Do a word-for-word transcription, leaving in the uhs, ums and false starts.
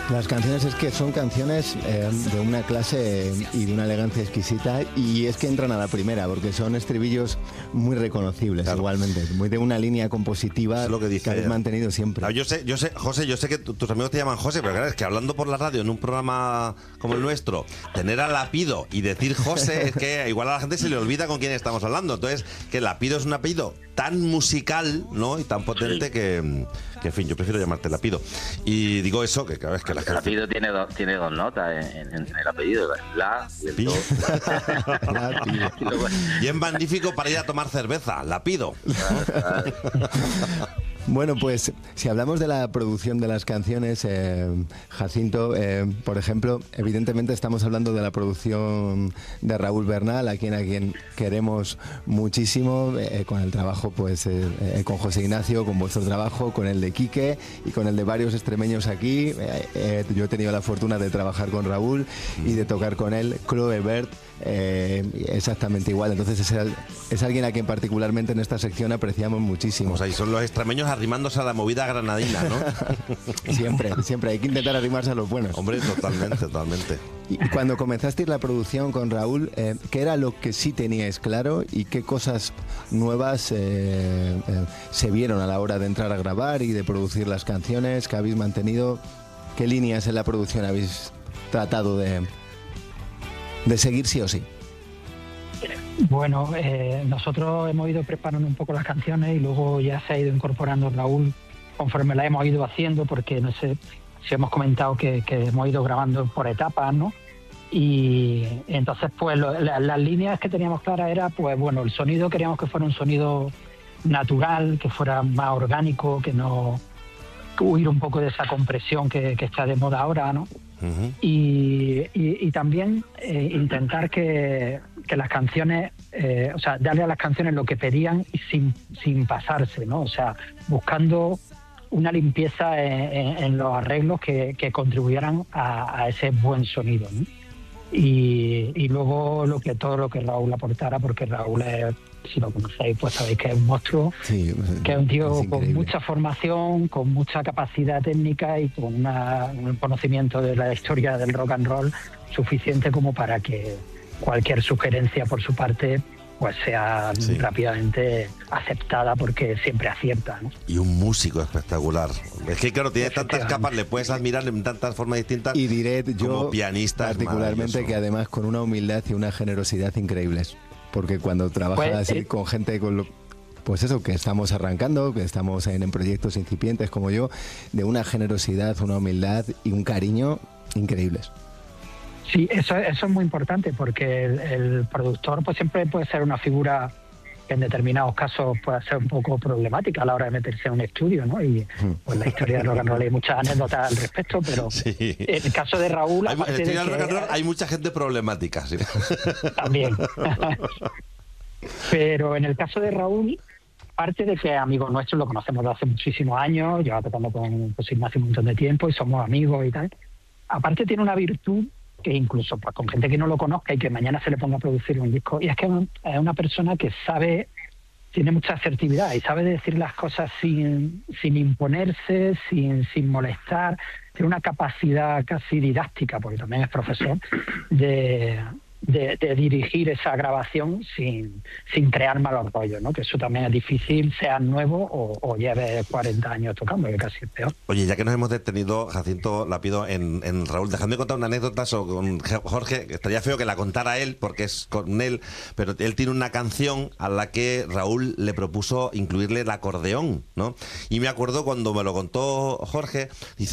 Las canciones es que son canciones eh, de una clase y de una elegancia exquisita, y es que entran a la primera porque son estribillos muy reconocibles, claro. Igualmente, muy de una línea compositiva es lo que, dice, que habéis mantenido siempre. Yo sé, yo sé, José, yo sé que tus amigos te llaman José, pero claro, es que hablando por la radio en un programa como el nuestro, tener a Lapido y decir José, es que igual a la gente se le olvida con quién estamos hablando. Entonces, que Lapido es un apellido tan musical, ¿no? Y tan potente sí. que, que, en fin, yo prefiero llamarte Lapido. Y digo eso, que cada vez que la gente... Lapido tiene, do, tiene dos notas en, en, en el apellido, la y el do. Bien magnífico para ir a tomar cerveza, Lapido. Bueno, pues si hablamos de la producción de las canciones, eh, Jacinto, eh, por ejemplo, evidentemente estamos hablando de la producción de Raúl Bernal, a quien a quien queremos muchísimo, eh, con el trabajo, pues, eh, eh, con José Ignacio, con vuestro trabajo, con el de Quique y con el de varios extremeños aquí. Eh, eh, yo he tenido la fortuna de trabajar con Raúl y de tocar con él, Chloe Bert, eh, exactamente igual. Entonces es, el, es alguien a quien particularmente en esta sección apreciamos muchísimo. O sea, y son los extremeños arrimándose a la movida granadina, ¿no? Siempre, siempre hay que intentar arrimarse a los buenos. Hombre, totalmente, totalmente. Y cuando comenzasteis la producción con Raúl, eh, ¿qué era lo que sí teníais claro y qué cosas nuevas eh, eh, se vieron a la hora de entrar a grabar y de producir las canciones que habéis mantenido? ¿Qué líneas en la producción habéis tratado de, de seguir sí o sí? Bueno, eh, nosotros hemos ido preparando un poco las canciones y luego ya se ha ido incorporando Raúl conforme la hemos ido haciendo, porque no sé si hemos comentado que, que hemos ido grabando por etapas, ¿no? Y entonces, pues lo, la, las líneas que teníamos claras era, pues bueno, el sonido queríamos que fuera un sonido natural, que fuera más orgánico, que no huir un poco de esa compresión que, que está de moda ahora, ¿no? Uh-huh. y, y, y también eh, intentar que, que las canciones, eh, o sea, darle a las canciones lo que pedían y sin, sin pasarse, ¿no? O sea, buscando una limpieza en, en, en los arreglos que, que contribuyeran a, a ese buen sonido, ¿no? Y, y luego lo que todo lo que Raúl aportara, porque Raúl es, si lo conocéis, pues sabéis que es un monstruo, sí, que es un tío es con mucha formación, con mucha capacidad técnica y con una, un conocimiento de la historia del rock and roll suficiente como para que cualquier sugerencia por su parte pues sea sí. rápidamente aceptada, porque siempre acierta, ¿no? Y un músico espectacular. Es que claro, tiene tantas capas, le puedes admirar en tantas formas distintas. Y diré yo como pianista particularmente que además con una humildad y una generosidad increíbles, porque cuando trabajas pues, así eh, con gente con lo, pues eso, que estamos arrancando, que estamos en, en proyectos incipientes como yo, de una generosidad, una humildad y un cariño increíbles. Sí, eso, eso es muy importante, porque el, el productor pues siempre puede ser una figura que en determinados casos puede ser un poco problemática a la hora de meterse en un estudio, ¿no? Y pues la historia del rock and roll hay muchas anécdotas al respecto, pero sí. En el caso de Raúl... Hay, en el de rock and roll hay mucha gente problemática, sí. También. Pero en el caso de Raúl, aparte de que amigos nuestros, lo conocemos desde hace muchísimos años, lleva tocando con José Ignacio un montón de tiempo y somos amigos y tal, aparte tiene una virtud que incluso pues, con gente que no lo conozca y que mañana se le ponga a producir un disco, y es que es una persona que sabe, tiene mucha asertividad y sabe decir las cosas sin, sin imponerse, sin, sin molestar, tiene una capacidad casi didáctica, porque también es profesor, de... De, de dirigir esa grabación sin, sin crear malos rollos, ¿no? Que eso también es difícil, sea nuevo o, o lleve cuarenta años tocando, que casi es peor. Oye, ya que nos hemos detenido, Jacinto Lapido, en, en Raúl, dejadme contar una anécdota sobre con Jorge, que estaría feo que la contara él, porque es con él, pero él tiene una canción a la que Raúl le propuso incluirle el acordeón, ¿no? Y me acuerdo cuando me lo contó Jorge, dice,